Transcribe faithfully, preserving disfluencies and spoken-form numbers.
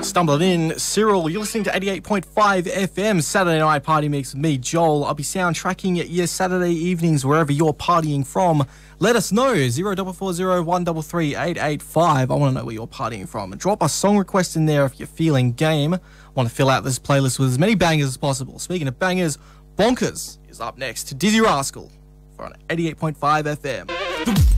stumbled in. Cyril, you're listening to eighty-eight point five F M, Saturday Night Party Mix with me, Joel. I'll be soundtracking your Saturday evenings wherever you're partying from. Let us know, zero four four zero one three three eight eight five. I want to know where you're partying from. Drop a song request in there if you're feeling game. I want to fill out this playlist with as many bangers as possible. Speaking of bangers, Bonkers is up next. Dizzy Rascal for on eighty-eight point five F M.